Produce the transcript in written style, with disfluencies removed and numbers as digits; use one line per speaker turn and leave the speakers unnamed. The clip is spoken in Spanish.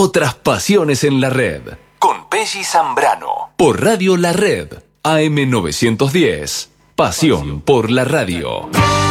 Otras pasiones en la red. Con Pelli Zambrano. Por Radio La Red. AM 910. Pasión por la radio.